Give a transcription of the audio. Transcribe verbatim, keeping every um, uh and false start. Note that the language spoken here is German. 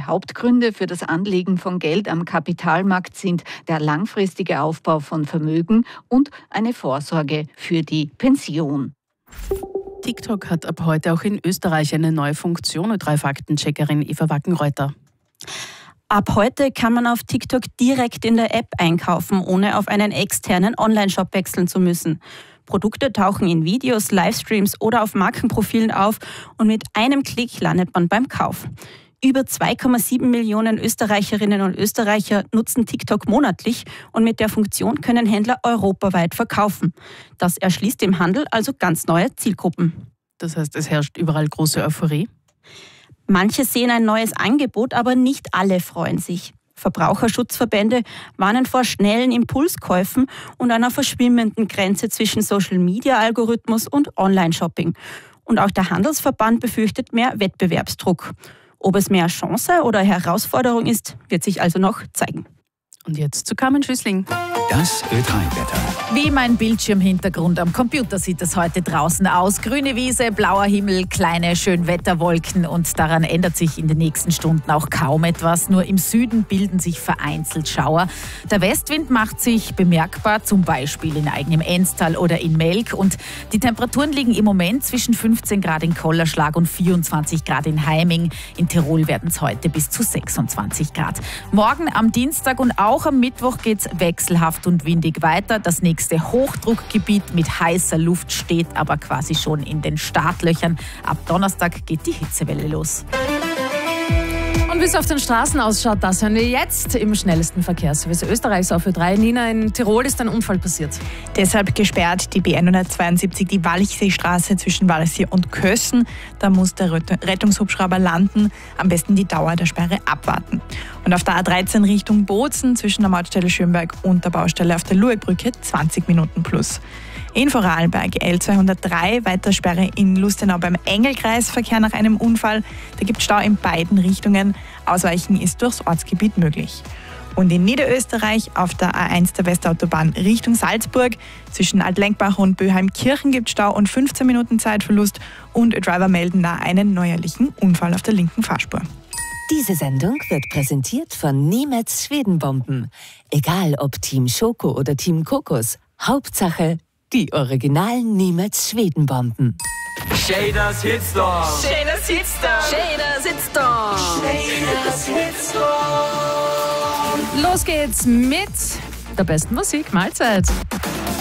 Hauptgründe für das Anlegen von Geld am Kapitalmarkt sind der langfristige Aufbau von Vermögen und eine Vorsorge für die Pension. TikTok hat ab heute auch in Österreich eine neue Funktion. Ö drei Faktencheckerin Eva Wackenreuter. Ab heute kann man auf TikTok direkt in der App einkaufen, ohne auf einen externen Online-Shop wechseln zu müssen. Produkte tauchen in Videos, Livestreams oder auf Markenprofilen auf und mit einem Klick landet man beim Kauf. Über zwei Komma sieben Millionen Österreicherinnen und Österreicher nutzen TikTok monatlich und mit der Funktion können Händler europaweit verkaufen. Das erschließt dem Handel also ganz neue Zielgruppen. Das heißt, es herrscht überall große Euphorie? Manche sehen ein neues Angebot, aber nicht alle freuen sich. Verbraucherschutzverbände warnen vor schnellen Impulskäufen und einer verschwimmenden Grenze zwischen Social-Media-Algorithmus und Online-Shopping. Und auch der Handelsverband befürchtet mehr Wettbewerbsdruck. Ob es mehr Chance oder Herausforderung ist, wird sich also noch zeigen. Und jetzt zu Carmen Schüssling. Das Ö drei Wetter. Wie mein Bildschirmhintergrund am Computer sieht es heute draußen aus. Grüne Wiese, blauer Himmel, kleine Schönwetterwolken und daran ändert sich in den nächsten Stunden auch kaum etwas. Nur im Süden bilden sich vereinzelt Schauer. Der Westwind macht sich bemerkbar, zum Beispiel in eigenem Enstal oder in Melk. Und die Temperaturen liegen im Moment zwischen fünfzehn Grad in Kollerschlag und vierundzwanzig Grad in Heiming. In Tirol werden es heute bis zu sechsundzwanzig Grad. Morgen am Dienstag und auch am Mittwoch geht es wechselhaft und windig weiter. Das nächste Hochdruckgebiet mit heißer Luft steht aber quasi schon in den Startlöchern. Ab Donnerstag geht die Hitzewelle los. Und wie es auf den Straßen ausschaut, das hören wir jetzt im schnellsten Verkehrsservice Österreichs auf Ö drei. Nina, in Tirol ist ein Unfall passiert. Deshalb gesperrt die B hundertzweiundsiebzig, die Walchseestraße zwischen Walchsee und Kössen. Da muss der Rettungshubschrauber landen. Am besten die Dauer der Sperre abwarten. Und auf der A dreizehn Richtung Bozen zwischen der Mautstelle Schönberg und der Baustelle auf der Luebrücke zwanzig Minuten plus. In Vorarlberg L zweihundertdrei, weiter Sperre in Lustenau beim Engelkreisverkehr nach einem Unfall. Da gibt es Stau in beiden Richtungen. Ausweichen ist durchs Ortsgebiet möglich. Und in Niederösterreich auf der A eins der Westautobahn Richtung Salzburg zwischen Altlenkbach und Böheimkirchen gibt es Stau und fünfzehn Minuten Zeitverlust. Und Ö-Driver melden da einen neuerlichen Unfall auf der linken Fahrspur. Diese Sendung wird präsentiert von Nemets Schwedenbomben. Egal ob Team Schoko oder Team Kokos, Hauptsache die originalen Nemets Schwedenbomben. Shaders Hitstorm. Shaders Hitstorm. Shaders Hitstorm. Shaders Hitstorm. Los geht's mit der besten Musik. Mahlzeit.